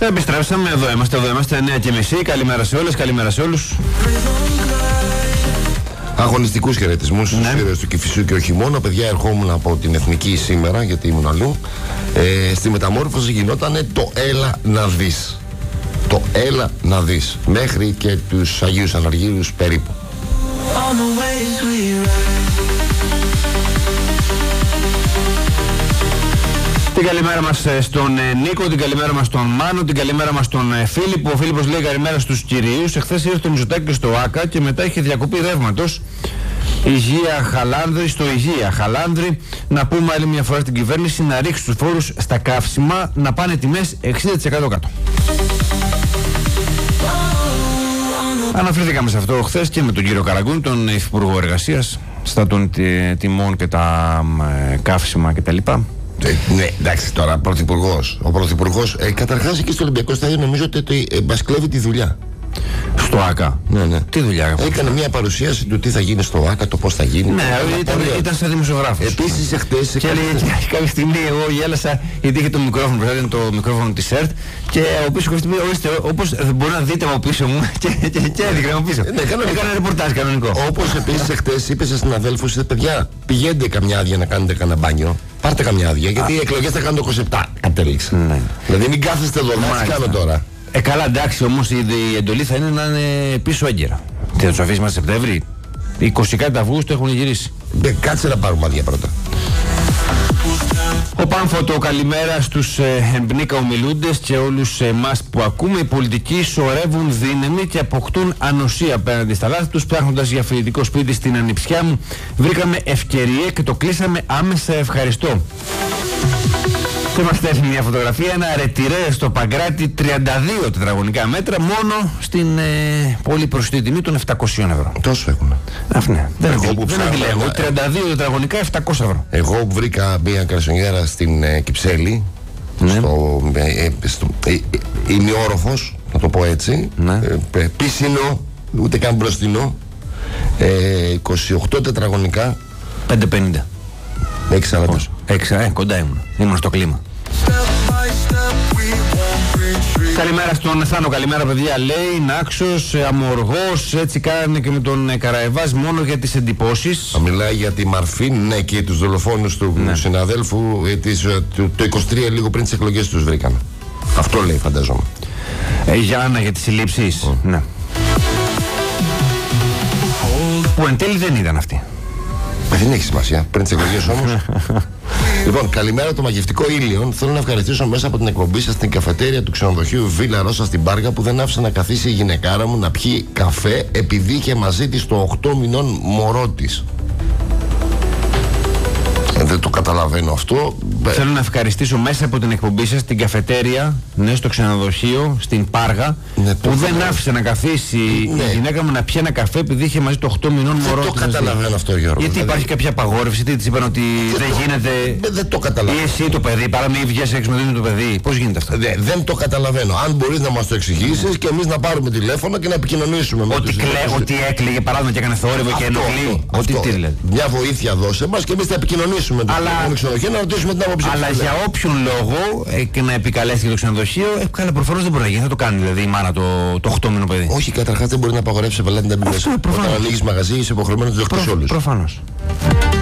Επιστρέψαμε, εδώ είμαστε 9:30. Καλημέρα σε όλες, καλημέρα σε όλους. Αγωνιστικούς χαιρετισμούς στους ήρωες του Κηφισού και όχι μόνο. Παιδιά, ερχόμουν από την Εθνική σήμερα, γιατί ήμουν αλλού. Στη μεταμόρφωση γινότανε το έλα να δεις. Το έλα να δεις. Μέχρι και τους Αγίους Αναργύρους περίπου. Την καλημέρα μας στον Νίκο, την καλημέρα μας στον Μάνο, την καλημέρα μας στον Φίλιππο. Ο Φίλιππος λέει καλημέρα στους κυρίους. Εχθές ήρθε το Μητσοτάκη στο ΆΚΑ και μετά είχε διακοπή ρεύματος. Υγεία Χαλάνδρη, στο Υγεία Χαλάνδρη. Να πούμε άλλη μια φορά στην κυβέρνηση να ρίξει τους φόρους στα καύσιμα, να πάνε τιμές 60% κάτω. Αναφερθήκαμε σε αυτό χθες και με τον κύριο Καραγκούνη, τον Υφυπουργό Εργασίας, στα των τιμών και τα καύσιμα κτλ. Ναι, εντάξει, τώρα ο πρωθυπουργός καταρχάς εκεί στο Ολυμπιακό Στάδιο νομίζω ότι μας κλέβει τη δουλειά. Στο ΆΚΑ. Ναι. Τι δουλειά έκανε μια παρουσίαση του τι θα γίνει στο ΆΚΑ, το πώς θα γίνει. Ναι, ήταν σαν δημοσιογράφος. Επίσης εχθές. Και κάποια στιγμή εγώ γέλασα γιατί είχε το μικρόφωνο, ήταν το μικρόφωνο της ΕΡΤ και ο πίσω κοστιμί, ορίστε, όπως μπορεί να δείτε από πίσω μου και έδειχνε από πίσω. Έκανε ρεπορτάζ κανονικό. Όπως επίσης εχθές είπε σε συναδέλφους, παιδιά, πηγαίνετε καμιά άδεια να κάνετε κανένα μπάνιο. Πάρτε καμιά άδεια, γιατί οι εκλογές θα κάνουν το 27. Κατέληξε. Ναι. Δηλαδή μην κάθεστε εδώ, τι κάνω τώρα. Καλά, εντάξει, όμως η εντολή θα είναι να είναι πίσω έγκαιρα. Τι θα τους αφήσει μας Σεπτέμβρη, 20 κάτι Αυγούστου έχουν γυρίσει. Κάτσε να πάρουμε άδεια πρώτα. Ο Πάμφωτο, καλημέρα στους εμπνίκα ομιλούντες και όλους εμάς που ακούμε. Οι πολιτικοί σωρεύουν δύναμη και αποκτούν ανοσία απέναντι στα λάθη τους. Ψάχνοντας για φοιτητικό σπίτι στην Ανιψιά μου, βρήκαμε ευκαιρία και το κλείσαμε άμεσα. Ευχαριστώ. Και μας στέλνει μια φωτογραφία, ένα ρετυρέ στο Παγκράτη, 32 τετραγωνικά μέτρα, μόνο στην πολύ προσιτή τιμή των 700 ευρώ. Τόσο έχουν. Ναι, δεν αντιλέγω. 32 τετραγωνικά, 700 ευρώ. Εγώ που βρήκα μια καρσονιέρα στην Κυψέλη, στο ημιόροφος, να το πω έτσι, πισινό, ούτε καν μπροστινό, 28 τετραγωνικά, 550. 6,40. Κοντά ήμουν στο κλίμα. Καλημέρα στον Θάνο, καλημέρα παιδιά, λέει Νάξος, Αμοργός, έτσι κάνανε και με τον Καραεβάζ μόνο για τις εντυπώσεις. Μιλάει για τη Μαρφίν, ναι, και τους δολοφόνους του συναδέλφου, το 23 λίγο πριν τις εκλογές τους βρήκαν. Αυτό λέει, φαντάζομαι. Γιάννα, για τις συλλήψεις. Ναι. Που εν τέλει δεν ήταν αυτή. Δεν έχει σημασία, πριν τις εκλογές όμως. Λοιπόν, καλημέρα το μαγευτικό Ήλιον. Θέλω να ευχαριστήσω μέσα από την εκπομπή σας την καφετέρια του ξενοδοχείου Βίλα Ρώσα στην Πάργα που δεν άφησε να καθίσει η γυναικάρα μου να πιει καφέ επειδή είχε μαζί της το 8 μηνών μωρό της. Δεν το καταλαβαίνω αυτό. Θέλω να ευχαριστήσω μέσα από την εκπομπή σας την καφετέρια, ναι, στο ξενοδοχείο, στην Πάργα, που δεν άφησε να καθίσει η γυναίκα μου να πιει ένα καφέ επειδή είχε μαζί το 8 μηνών μωρό της. Δεν το καταλαβαίνω αυτό, Γιώργο. Γιατί υπάρχει κάποια απαγόρευση, τι της είπαν ότι δεν γίνεται. Δεν το καταλαβαίνω. Ή εσύ το παιδί, παρά μην βγες έξω με το παιδί. Πώς γίνεται αυτό? Δεν το καταλαβαίνω. Αν μπορείς να μας το εξηγήσεις και εμείς να πάρουμε τηλέφωνο και να επικοινωνήσουμε με τους. Ότι έκλαιγε παράδειγμα και έκανε θόρυβο και ενοχλεί. Μια βοήθεια δώσε μας και εμείς θα επικοινωνήσουμε με το ξενοδοχείο να ρωτήσουμε την άποψη. Αλλά για όποιον λόγο και να επικαλέσει το ξενοδοχείο, καλά, προφανώς δεν μπορεί να γίνει. Θα το κάνει δηλαδή η μάνα το 8 μήνο παιδί. Όχι, καταρχάς δεν μπορεί να απαγορεύσει πελάτη να μπει μέσα. Όταν ανοίγεις μαγαζί, είσαι υποχρεωμένος να τους δεχτείς όλους. Προφανώς.